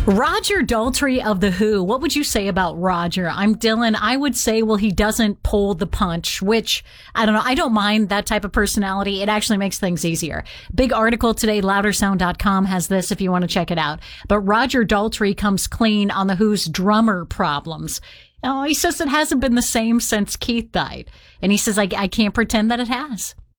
Roger Daltrey of The Who. What would you say about Roger? I'm Dylan. I would say, well, he doesn't pull the punch, which I don't know. I don't mind that type of personality. It actually makes things easier. Big article today, loudersound.com has this if you want to check it out. But Roger Daltrey comes clean on The Who's drummer problems. Oh, he says it hasn't been the same since Keith died. And he says, I can't pretend that it has.